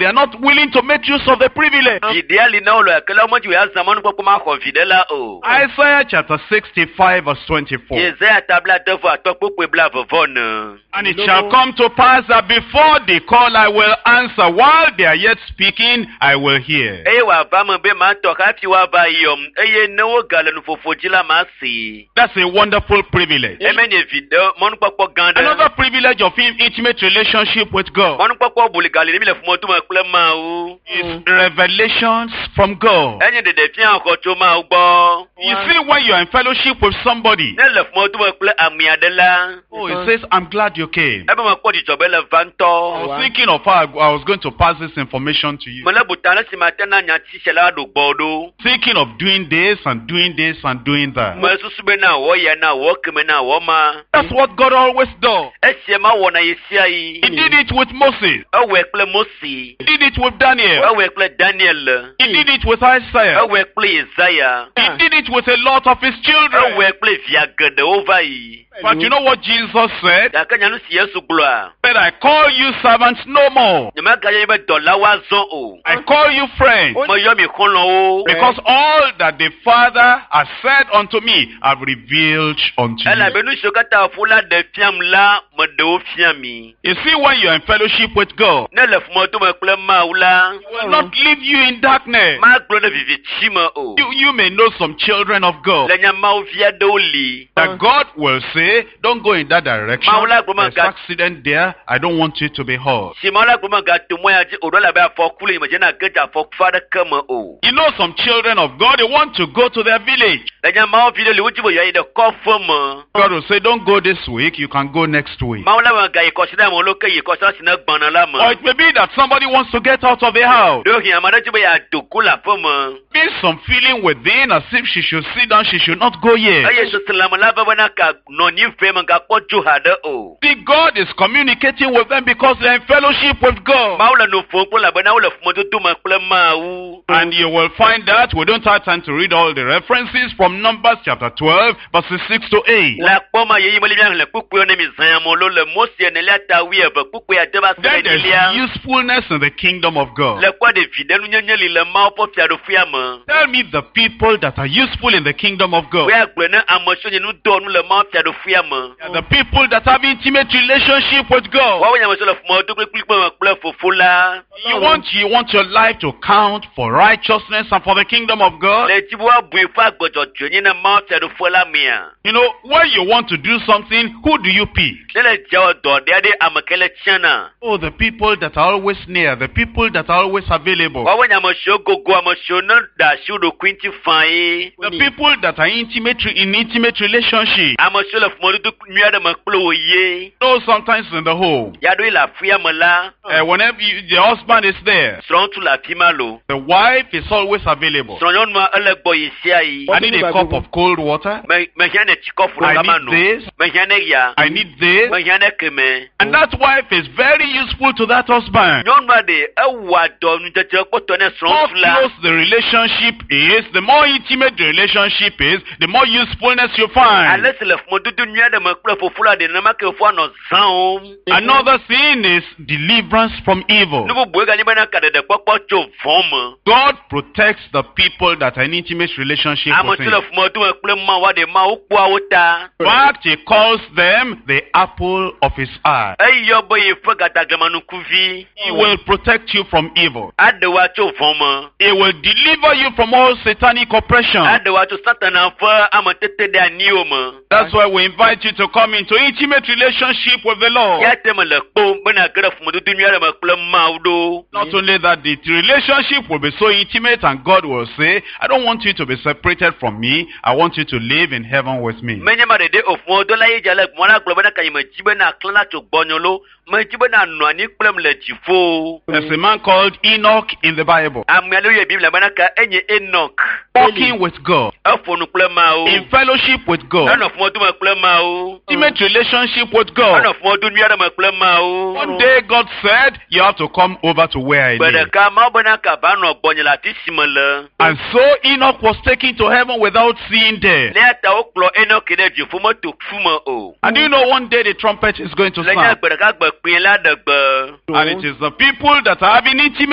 they are not willing to make use of the privilege. Isaiah chapter 65 verse 24. And it shall come to pass that before they call, I will answer. While they are yet speaking, I will hear. That's a wonderful privilege. Another privilege of intimate relationship with God is revelations from God. You see, when you are in fellowship with somebody, it says, I'm glad you came. I was thinking of how I was going to pass this information to you. Thinking of doing this and doing this and doing that. That's what God always does. He did it with Moses. He did it with Daniel. He did it with Isaiah. He did it with a lot of his children. But you know what Jesus said? That I call you servants no more. I call you friends. Because all that the Father has said unto me, I've revealed unto you. You see, when you are in fellowship with God, He will not leave you in darkness. You may know some children of God that God will say, don't go in that direction. There's accident there. I don't want you to be hurt. You know some children of God, they want to go to their village. God will say, don't go this week, you can go next week. Or it may be that somebody wants to get out of the house. There's some feeling within as if she should sit down, she should not go yet. See, God is communicating with them because they are in fellowship with God. And you will find that we don't have time to read all the references from Numbers chapter 12 verses 6 to 8. Then there's usefulness in the kingdom of God. Tell me the people that are useful in the kingdom of God. The people that have intimate relationship with God. You want your life to count for righteousness and for the kingdom of God. You know, when you want to do something, who do you pick? Oh, the people that are always near, the people that are always available. The people that are in intimate relationship. No, sometimes in the home. Whenever the husband is there, the wife is always available. I need a cup of cold water. I need this. I need this. And that wife is very useful to that husband. The more close the relationship is, the more intimate the relationship is, the more usefulness you find. Another thing is deliverance from evil. God protects the people that are in intimate relationship with Him. In fact, He calls them the apple of His eye. He will protect you from evil. He will deliver you from all satanic oppression. That's why we invite you to come into intimate relationship with the Lord. Not only that, the relationship will be so intimate and God will say, I don't want you to be separated from me. I want you to live in heaven with me. There's a man called Enoch in the Bible. Walking with God. In fellowship with God. Intimate relationship with God. One day God said, you have to come over to where I live. And so Enoch was taken to heaven without seeing death. And you know, one day the trumpet is going to sound. And it is the people that are having intimate